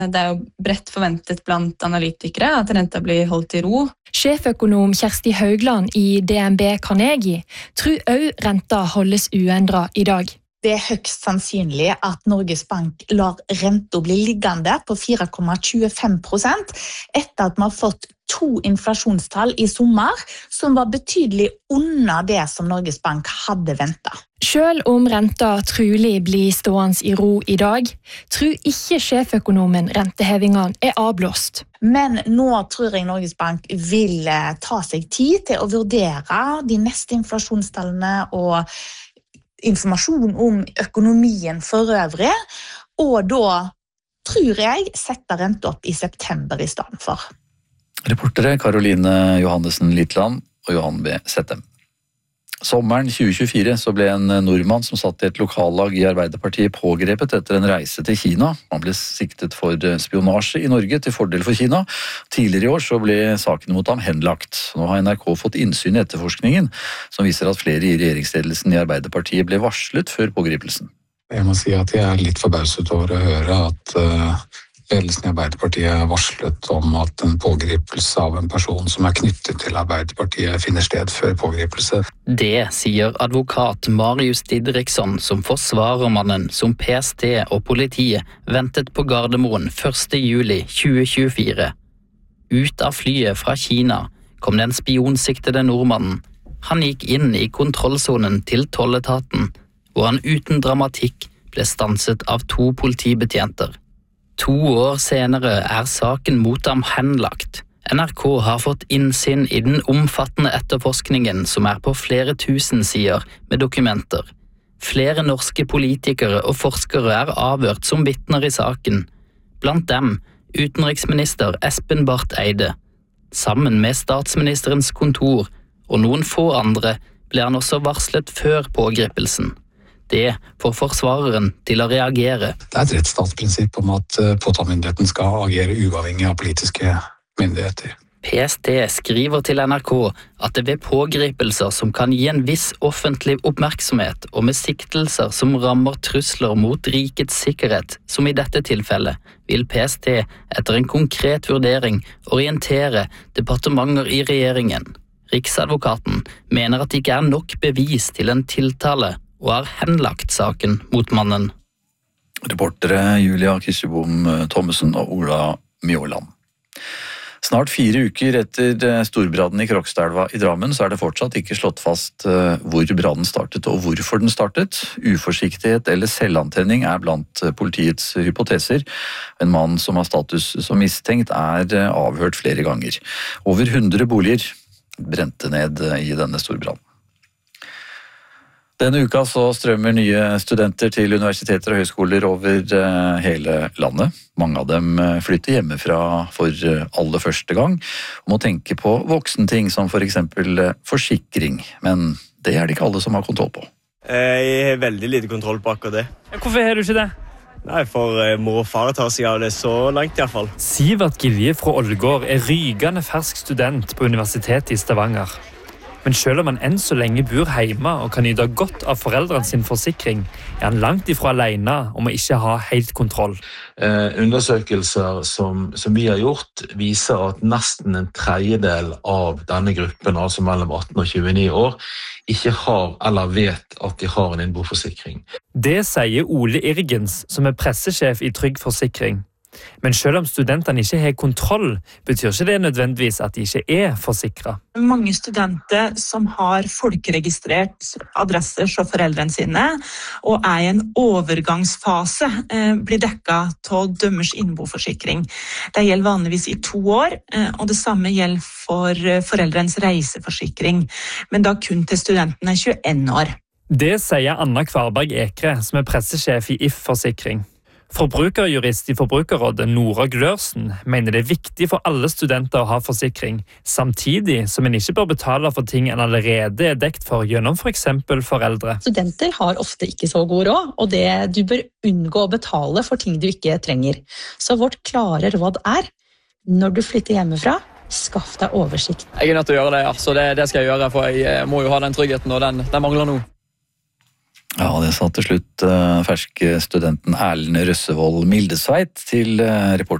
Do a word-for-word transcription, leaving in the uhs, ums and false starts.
Det er jo bredt forventet blant analytikere at renta blir holdt i ro. Sjeføkonom Kjersti Haugland i D N B Carnegie tror også renta holdes uendret i dag. Det er høyst sannsynlig at Norges Bank lar renta bli liggende på fire komma tjuefem prosent etter at vi har fått to inflasjonstall i sommer som var betydelig under det som Norges Bank hadde ventet. Selv om renta trolig blir stående i ro i dag, tror ikke sjeføkonomen rentehevingene er avblåst. Men nå tror jeg Norges Bank vil ta seg tid til å vurdere de neste inflasjonstallene og informasjon om økonomien for øvrig, og da tror jeg setter renta opp i september i stedet for. Reportere Karoline Johannessen Littland og Johan B. Settem. Sommeren tjue tjuefire så ble en nordmann som satt i et lokallag i Arbeiderpartiet pågrepet etter en reise til Kina. Han ble siktet for spionasje i Norge til fordel for Kina. Tidligere i år så ble saken mot ham henlagt. Nå har N R K fått innsyn i etterforskningen, som viser at flere i regjeringsledelsen i Arbeiderpartiet ble varslet før pågripelsen. Jeg må si at jeg er litt forbauset over å høre at uh... ledelsen i Arbeiderpartiet varslet om at en pågripelse av en person som er knyttet til Arbeiderpartiet finner sted før pågripelse. Det sier advokat Marius Didriksson, som forsvarer mannen som P S T og politiet ventet på Gardermoen første juli tjue tjuefire. Ut av flyet fra Kina kom den spionsiktede nordmannen. Han gikk inn i kontrollsonen til tolletaten, hvor han uten dramatikk ble stanset av to politibetjenter. To år senere er saken mot ham henlagt. N R K har fått innsyn i den omfattende etterforskningen som er på flere tusen sider med dokumenter. Flere norske politikere og forskere er avhørt som vitner i saken. Blant dem utenriksminister Espen Barth Eide. Sammen med statsministerens kontor og noen få andre ble han også varslet før pågripelsen. Det får forsvareren til å reagere. Det er et rettsstatsprinsipp om at påtalemyndigheten skal agere uavhengig av politiske myndigheter. P S T skriver til N R K at det ved pågripelser som kan gi en viss offentlig oppmerksomhet og med siktelser som rammer trusler mot rikets sikkerhet, som i dette tilfellet, vil P S T etter en konkret vurdering orientere departementer i regjeringen. Riksadvokaten mener at det ikke er nok bevis til en tiltale og har henlagt saken mot mannen. Reportere Julia Kirsebom Thommessen og Ola Mjåland. Snart fire uker etter storbrannen i Krokstadelva i Drammen, så er det fortsatt ikke slått fast hvor brannen startet og hvorfor den startet. Uforsiktighet eller selvantenning er blant politiets hypoteser. En mann som har status som mistenkt er avhørt flere ganger. Over hundre boliger brente ned i denne storbrannen. Denne uka så strømmer nye studenter til universiteter og høyskoler over hele landet. Mange av dem flytter hjemmefra for aller første gang og må tenke på voksenting som for eksempel forsikring. Men det er det ikke alle som har kontroll på. Jeg har veldig lite kontroll på akkurat det. Hvorfor har du ikke det? Nei, for mor og far tar seg av det så langt i hvert fall. Sivert Gilje fra Ålgård er rygende fersk student på Universitetet i Stavanger. Men selv om han enn så lenge bor hjemme og kan nyte godt av foreldrene sin forsikring, er han langt ifra alene om å ikke ha helt kontroll. Eh, undersøkelser som, som vi har gjort viser at nesten en tredjedel av denne gruppen, altså mellom atten og tjueni år, ikke har eller vet at de har en innboforsikring. Det sier Ole Irgens, som er pressesjef i Trygg Forsikring. Men selv om studentene ikke har kontroll, betyr ikke det nødvendigvis at de ikke er forsikret. Mange studenter som har folkeregistrert adresser som foreldrene sine, og er i en overgangsfase, blir dekket av dømmers innboforsikring. Det gjelder vanligvis i to år, og det samme gjelder for foreldrens reiseforsikring, men da kun til studentene tjueen år. Det sier Anna Kvarberg Ekre, som er pressesjef i I F Forsikring. Forbrukerjurist i Forbrukerrådet Nora Glørsen mener det er viktig for alle studenter å ha forsikring, samtidig som en ikke bør betale for ting en allerede er dekt for gjennom for eksempel foreldre. Studenter har ofte ikke så god råd, og det du bør unngå å betale for ting du ikke trenger. Så vårt klare råd er, når du flytter hjemmefra, skaff deg oversikt. Jeg er nødt til å gjøre det, ja. Så det, det skal jeg gjøre, for jeg må jo ha den tryggheten, og den, den mangler nå. Ja, det sa til slutt uh, ferske studenten Erlend Røssevold Mildesveit til uh, reporter